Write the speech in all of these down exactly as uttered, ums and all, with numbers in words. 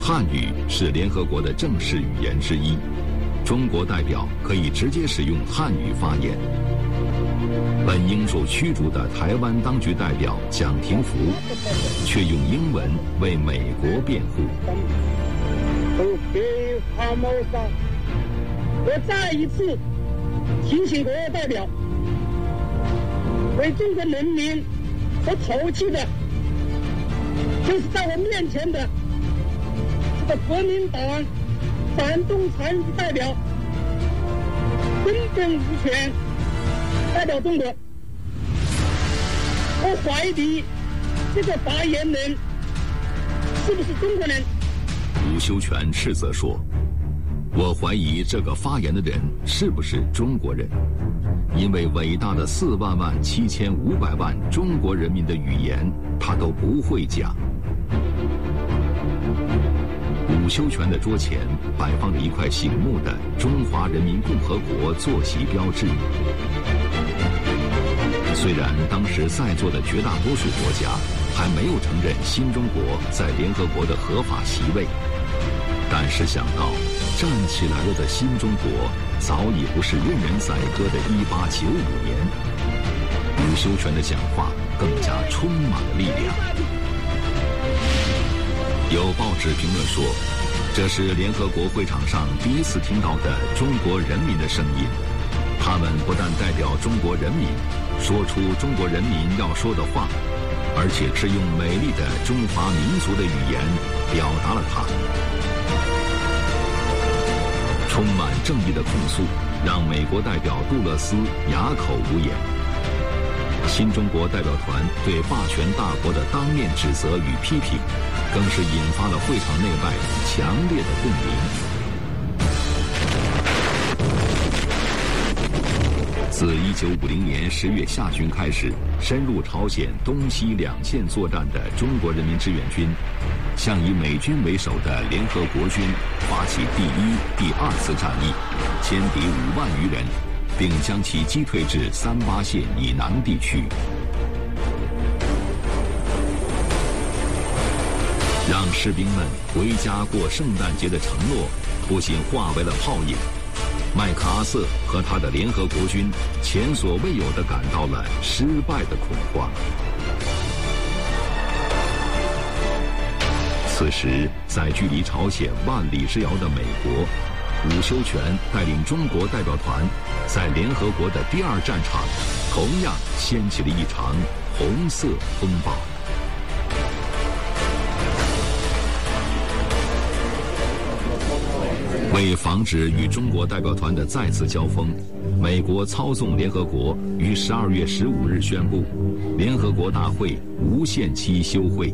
汉语是联合国的正式语言之一，中国代表可以直接使用汉语发言。本应受驱逐的台湾当局代表蒋廷福，却用英文为美国辩护。 我再一次提醒国外代表，为中国人民所投弃的，就是在我面前的这个国民党反动残余代表，根本无权代表中国。我怀疑这个发言人是不是中国人？ 吴修权斥责说，我怀疑这个发言的人是不是中国人，因为伟大的四万万七千五百万中国人民的语言他都不会讲。吴修权的桌前摆放着一块醒目的中华人民共和国坐席标志。虽然当时在座的绝大多数国家还没有承认新中国在联合国的合法席位，但是想到站起来了的新中国早已不是任人宰割的一八九五年，吴修权的讲话更加充满了力量。有报纸评论说，这是联合国会场上第一次听到的中国人民的声音，他们不但代表中国人民说出中国人民要说的话，而且是用美丽的中华民族的语言表达了它。充满正义的控诉让美国代表杜勒斯哑口无言。新中国代表团对霸权大国的当面指责与批评，更是引发了会场内外强烈的共鸣。自一九五零年十月下旬开始，深入朝鲜东西两线作战的中国人民志愿军，向以美军为首的联合国军发起第一、第二次战役，歼敌五万余人，并将其击退至三八线以南地区。让士兵们回家过圣诞节的承诺，不仅化为了泡影，麦克阿瑟和他的联合国军前所未有地感到了失败的恐慌。此时，在距离朝鲜万里之遥的美国，吴修权带领中国代表团，在联合国的第二战场，同样掀起了一场红色风暴。为防止与中国代表团的再次交锋，美国操纵联合国于十二月十五日宣布，联合国大会无限期休会。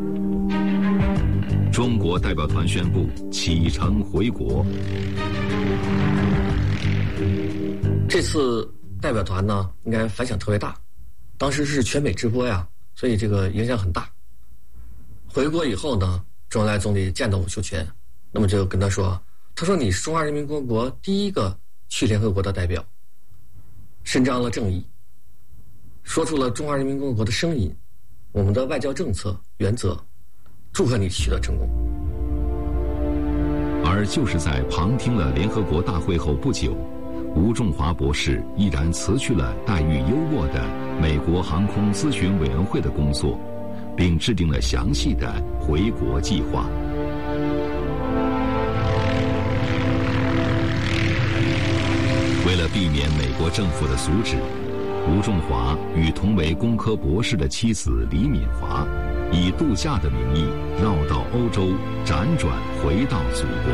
中国代表团宣布启程回国。 这次代表团呢，应该反响特别大，当时是全美直播呀，所以这个影响很大。回国以后呢，周恩来总理见到吴修权，那么就跟他说，他说你是中华人民共和国第一个去联合国的代表，伸张了正义，说出了中华人民共和国的声音，我们的外交政策原则，祝贺你取得成功。 而就是在旁听了联合国大会后不久，吴仲华博士毅然辞去了待遇优渥的美国航空咨询委员会的工作，并制定了详细的回国计划。为了避免美国政府的阻止，吴仲华与同为工科博士的妻子李敏华，以度假的名义绕到欧洲，辗转回到祖国。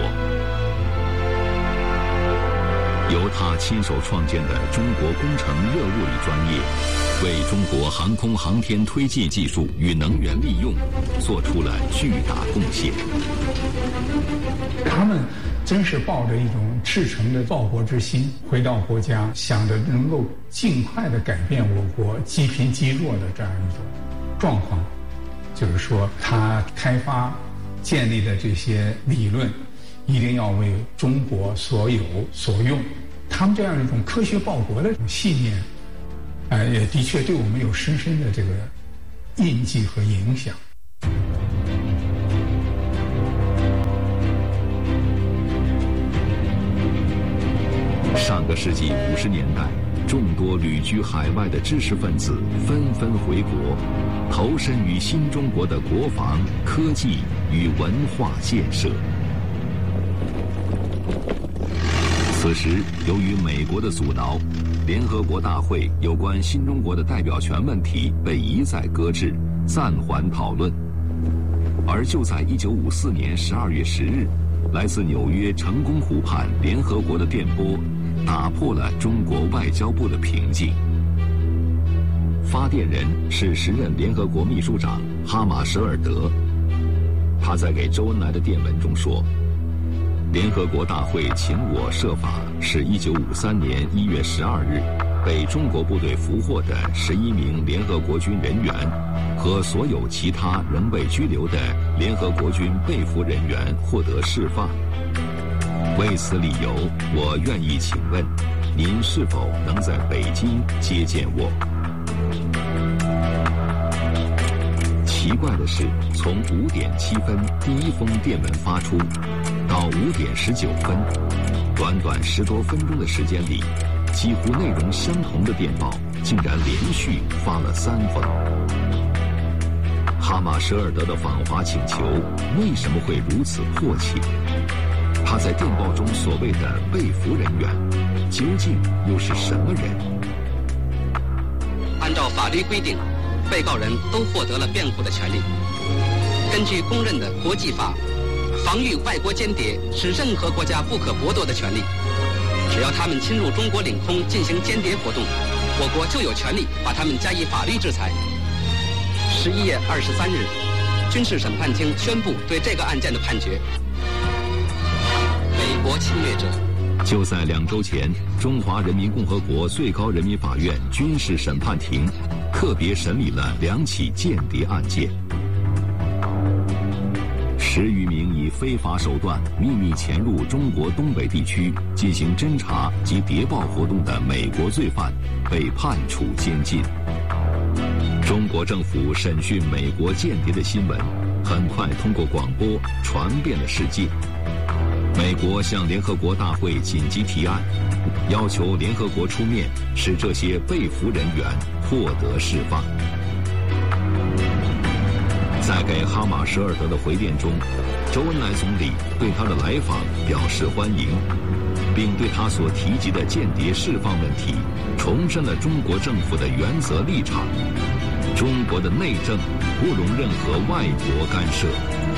由他亲手创建的中国工程热物理专业，为中国航空航天推进技术与能源利用做出了巨大贡献。 他们真是抱着一种赤诚的报国之心回到国家，想着能够尽快的改变我国积贫积弱的这样一种状况。就是说，他开发建立的这些理论一定要为中国所有所用。他们这样一种科学报国的这种信念，呃，也的确对我们有深深的这个印记和影响。 个世纪五十年代，众多旅居海外的知识分子纷纷回国，投身于新中国的国防、科技与文化建设。此时，由于美国的阻挠，联合国大会有关新中国的代表权问题被一再搁置，暂缓讨论。而就在一九五四年十二月十日，来自纽约成功湖畔联合国的电波，打破了中国外交部的平静。发电人是时任联合国秘书长哈马舍尔德，他在给周恩来的电文中说，联合国大会请我设法使一九五三年一月十二日被中国部队俘获的十一名联合国军人员和所有其他仍被拘留的联合国军被俘人员获得释放。为此理由，我愿意请问，您是否能在北京接见我？奇怪的是，从五点七分第一封电文发出，到五点十九分，短短十多分钟的时间里，几乎内容相同的电报竟然连续发了三封。哈马舍尔德的访华请求为什么会如此迫切？他在电报中所谓的被俘人员，究竟又是什么人？ 按照法律规定，被告人都获得了辩护的权利。根据公认的国际法，防御外国间谍是任何国家不可剥夺的权利。只要他们侵入中国领空进行间谍活动，我国就有权利把他们加以法律制裁。十一月二十三日，军事审判厅宣布对这个案件的判决：美国侵略者。 就在两周前，中华人民共和国最高人民法院军事审判庭特别审理了两起间谍案件。十余名以非法手段秘密潜入中国东北地区进行侦察及谍报活动的美国罪犯被判处监禁。中国政府审讯美国间谍的新闻很快通过广播传遍了世界。美国向联合国大会紧急提案，要求联合国出面使这些被俘人员获得释放。在给哈马舍尔德的回电中，周恩来总理对他的来访表示欢迎，并对他所提及的间谍释放问题重申了中国政府的原则立场：中国的内政不容任何外国干涉。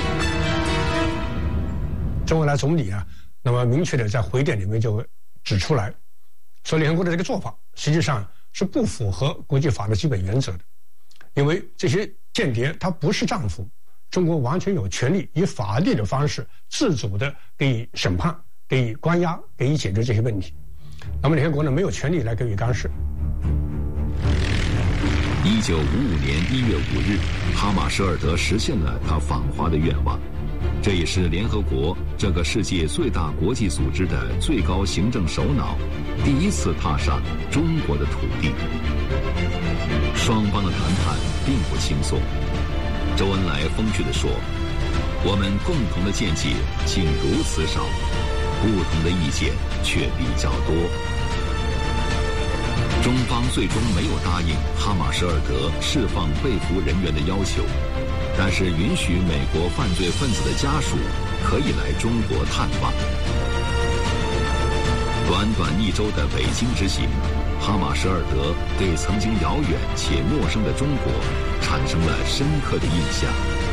周恩来总理啊，那么明确的在回电里面就指出来，说联合国的这个做法实际上是不符合国际法的基本原则的，因为这些间谍他不是丈夫，中国完全有权利以法律的方式自主的给予审判、给予关押、给予解决这些问题。那么联合国呢没有权利来给予干涉。 一九五五年一月五日，哈马舍尔德实现了他访华的愿望。这也是联合国这个世界最大国际组织的最高行政首脑第一次踏上中国的土地。双方的谈判并不轻松。周恩来风趣地说：“我们共同的见解竟如此少，不同的意见却比较多。”中方最终没有答应哈马舍尔德释放被俘人员的要求，但是允许美国犯罪分子的家属可以来中国探望。短短一周的北京之行，哈马舍尔德对曾经遥远且陌生的中国产生了深刻的印象。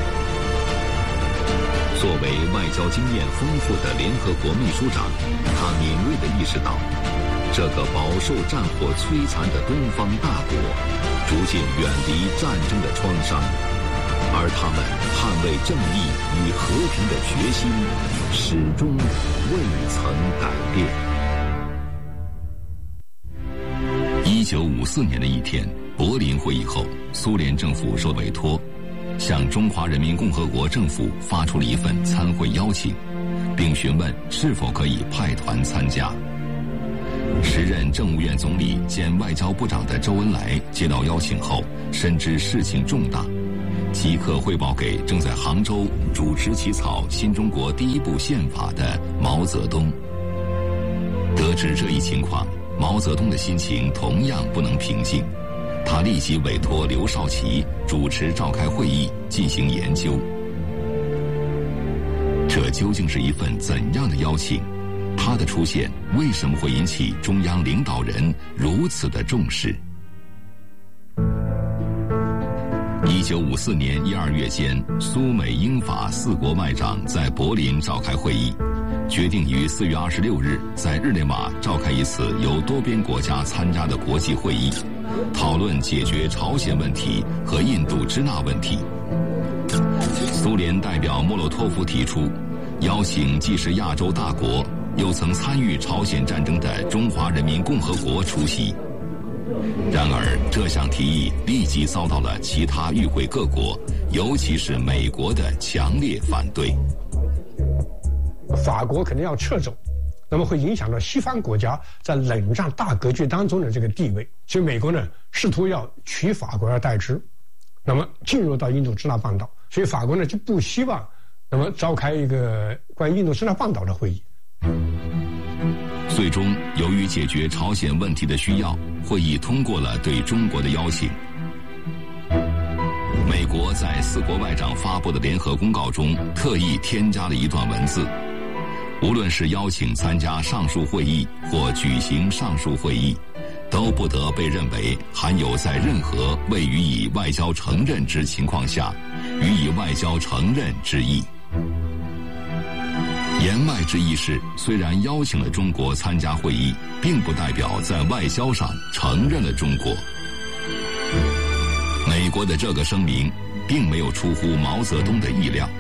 作为外交经验丰富的联合国秘书长，他敏锐地意识到，这个饱受战火摧残的东方大国逐渐远离战争的创伤，而他们捍卫正义与和平的决心始终未曾改变。一九五四年的一天，柏林会议后，苏联政府受委托，向中华人民共和国政府发出了一份参会邀请，并询问是否可以派团参加。时任政务院总理兼外交部长的周恩来接到邀请后，深知事情重大，即刻汇报给正在杭州主持起草新中国第一部宪法的毛泽东。 得知这一情况，毛泽东的心情同样不能平静，他立即委托刘少奇主持召开会议进行研究。这究竟是一份怎样的邀请？他的出现为什么会引起中央领导人如此的重视？一九五四年一二月间，苏美英法四国外长在柏林召开会议，决定于四月二十六日在日内瓦召开一次由多边国家参加的国际会议，讨论解决朝鲜问题和印度支那问题。苏联代表莫洛托夫提出，邀请既是亚洲大国，又曾参与朝鲜战争的中华人民共和国出席。然而，这项提议立即遭到了其他与会各国，尤其是美国的强烈反对。 法国肯定要撤走，那么会影响到西方国家在冷战大格局当中的这个地位。所以美国呢，试图要取法国而代之，那么进入到印度支那半岛。所以法国呢就不希望，那么召开一个关于印度支那半岛的会议。 最终，由于解决朝鲜问题的需要，会议通过了对中国的邀请。美国在四国外长发布的联合公告中，特意添加了一段文字：无论是邀请参加上述会议或举行上述会议，都不得被认为含有在任何未予以外交承认之情况下，予以外交承认之意。言外之意是，虽然邀请了中国参加会议，并不代表在外交上承认了中国。美国的这个声明并没有出乎毛泽东的意料。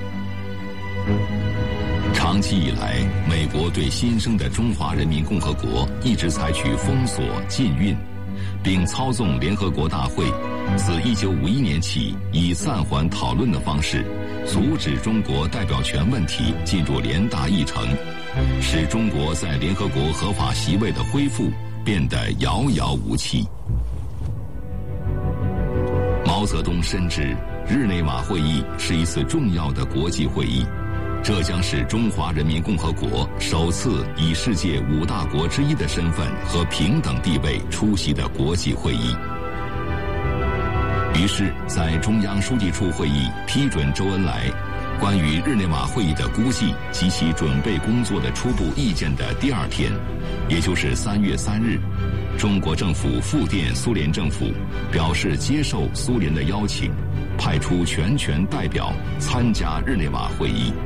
长期以来，美国对新生的中华人民共和国一直采取封锁、禁运，并操纵联合国大会，自一九五一年起以暂缓讨论的方式，阻止中国代表权问题进入联大议程，使中国在联合国合法席位的恢复变得遥遥无期。毛泽东深知日内瓦会议是一次重要的国际会议，这将是中华人民共和国首次以世界五大国之一的身份和平等地位出席的国际会议。于是，在中央书记处会议批准周恩来关于日内瓦会议的估计及其准备工作的初步意见的第二天，也就是三月三日，中国政府复电苏联政府，表示接受苏联的邀请，派出全权代表参加日内瓦会议。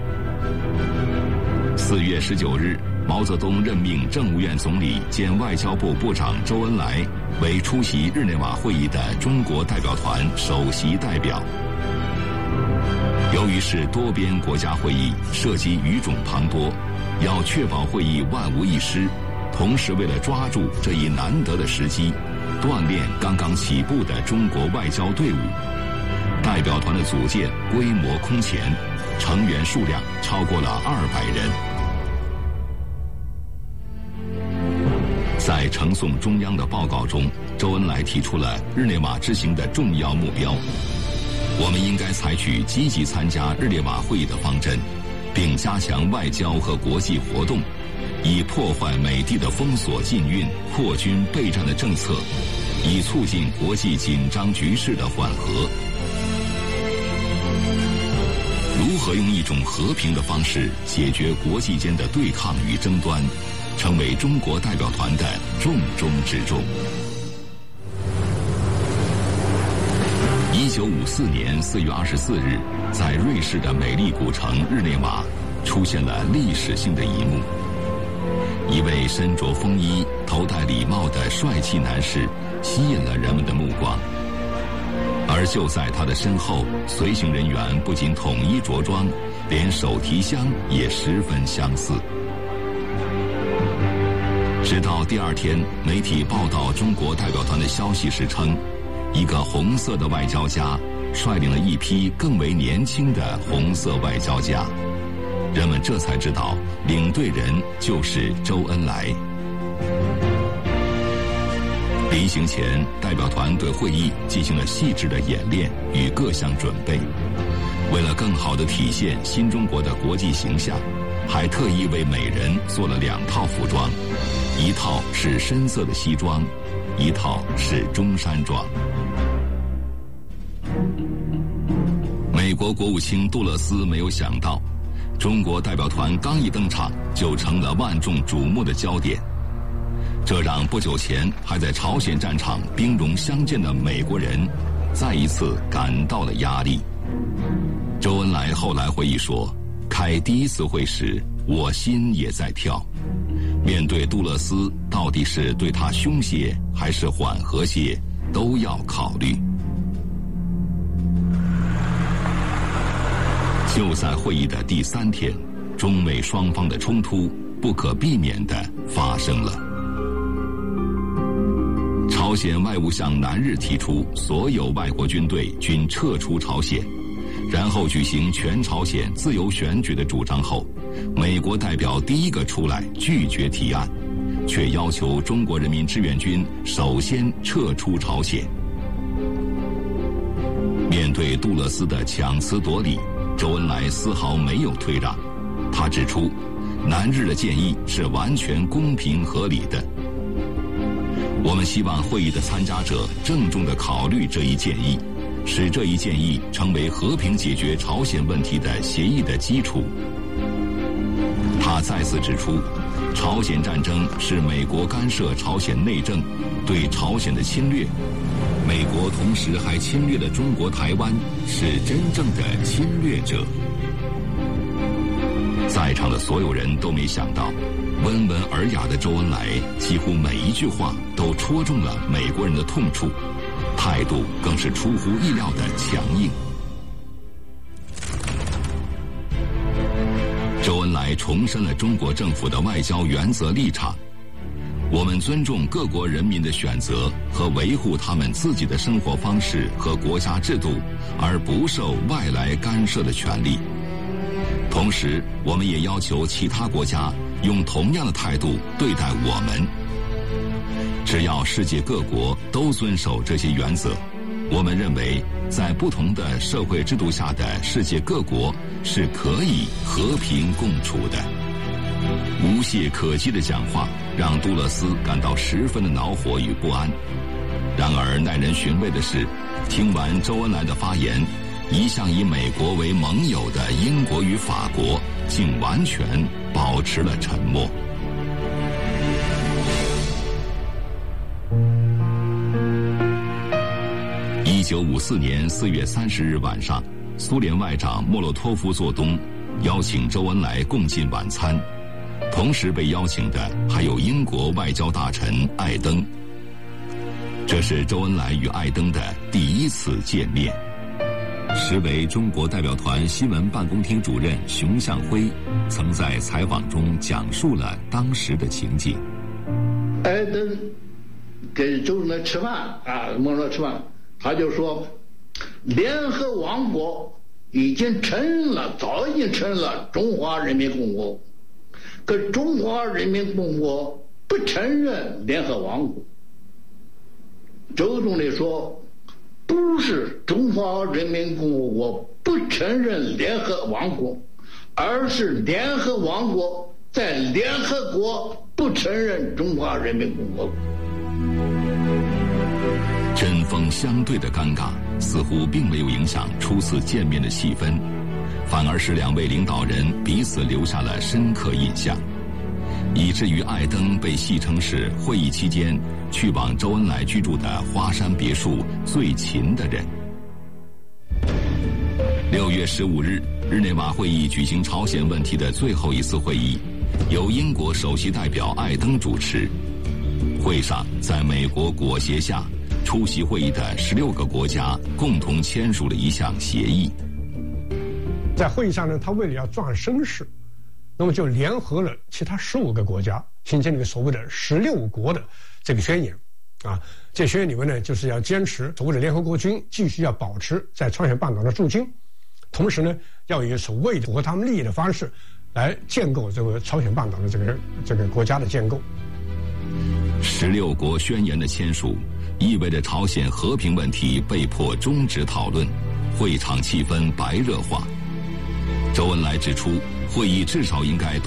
四月十九日，毛泽东任命政务院总理兼外交部部长周恩来为出席日内瓦会议的中国代表团首席代表。由于是多边国家会议，涉及语种庞多，要确保会议万无一失，同时为了抓住这一难得的时机，锻炼刚刚起步的中国外交队伍，代表团的组建规模空前，成员数量超过了二百人。在呈送中央的报告中，周恩来提出了日内瓦之行的重要目标：我们应该采取积极参加日内瓦会议的方针，并加强外交和国际活动，以破坏美帝的封锁禁运、扩军备战的政策，以促进国际紧张局势的缓和。如何用一种和平的方式解决国际间的对抗与争端，成为中国代表团的重中之重。一九五四年四月二十四日，在瑞士的美丽古城日内瓦，出现了历史性的一幕。一位身着风衣、头戴礼帽的帅气男士吸引了人们的目光，而就在他的身后，随行人员不仅统一着装，连手提箱也十分相似。直到第二天，媒体报道中国代表团的消息时称，一个红色的外交家率领了一批更为年轻的红色外交家，人们这才知道领队人就是周恩来。临行前，代表团对会议进行了细致的演练与各项准备，为了更好地体现新中国的国际形象，还特意为每人做了两套服装， 一套是深色的西装，一套是中山装。美国国务卿杜勒斯没有想到，中国代表团刚一登场就成了万众瞩目的焦点，这让不久前还在朝鲜战场兵戎相见的美国人再一次感到了压力。周恩来后来回忆说，开第一次会时我心也在跳，面对杜勒斯到底是对他凶些还是缓和些都要考虑。就在会议的第三天，中美双方的冲突不可避免地发生了。朝鲜外务相南日提出所有外国军队均撤出朝鲜，然后举行全朝鲜自由选举的主张后，美国代表第一个出来拒绝提案，却要求中国人民志愿军首先撤出朝鲜。面对杜勒斯的强词夺理，周恩来丝毫没有退让。他指出，南日的建议是完全公平合理的。我们希望会议的参加者郑重地考虑这一建议，使这一建议成为和平解决朝鲜问题的协议的基础。他再次指出，朝鲜战争是美国干涉朝鲜内政，对朝鲜的侵略，美国同时还侵略了中国台湾，是真正的侵略者。在场的所有人都没想到，温文尔雅的周恩来几乎每一句话都戳中了美国人的痛处，态度更是出乎意料的强硬。周恩来重申了中国政府的外交原则立场：我们尊重各国人民的选择和维护他们自己的生活方式和国家制度，而不受外来干涉的权利。同时，我们也要求其他国家用同样的态度对待我们。只要世界各国都遵守这些原则，我们认为在不同的社会制度下的世界各国是可以和平共处的。无懈可击的讲话让杜勒斯感到十分的恼火与不安。然而耐人寻味的是，听完周恩来的发言，一向以美国为盟友的英国与法国竟完全保持了沉默。一九五四年四月三十日晚上，苏联外长莫洛托夫做东，邀请周恩来共进晚餐。同时被邀请的还有英国外交大臣艾登。这是周恩来与艾登的第一次见面。时为中国代表团新闻办公厅主任熊向晖曾在采访中讲述了当时的情景。 艾登给周恩来吃饭啊，莫洛吃饭，他就说，联合王国已经承认了，早已经承认了中华人民共和国，可中华人民共和国不承认联合王国。周总理说，不是中华人民共和国不承认联合王国，而是联合王国在联合国不承认中华人民共和国。 针锋相对的尴尬似乎并没有影响初次见面的气氛，反而使两位领导人彼此留下了深刻印象，以至于艾登被戏称是会议期间去往周恩来居住的花山别墅最勤的人。六月十五日，日内瓦会议举行朝鲜问题的最后一次会议，由英国首席代表艾登主持。会上，在美国裹挟下，出席会议的十六个国家共同签署了一项协议。 在会议上呢，他为了要壮声势，那么就联合了其他十五个国家，形成了一个所谓的十六国的这个宣言。啊，这宣言里面呢，就是要坚持所谓的联合国军继续要保持在朝鲜半岛的驻军，同时呢，要以所谓的符合他们利益的方式来建构这个朝鲜半岛的这个这个国家的建构。 十六国宣言的签署意味着朝鲜和平问题被迫终止讨论，会场气氛白热化。周恩来指出，会议至少应该